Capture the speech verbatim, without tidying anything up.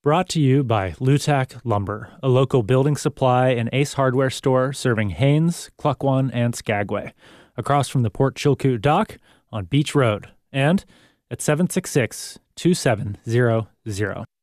Brought to you by Lutak Lumber, a local building supply and Ace Hardware store serving Haines, Cluckwan, and Skagway, across from the Port Chilkoot Dock on Beach Road, and at seven six six, two seven zero zero.